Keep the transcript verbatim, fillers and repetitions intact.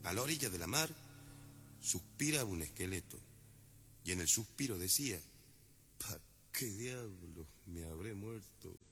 A la orilla de la mar suspiraba un esqueleto, y en el suspiro decía: ¿para qué diablos me habré muerto?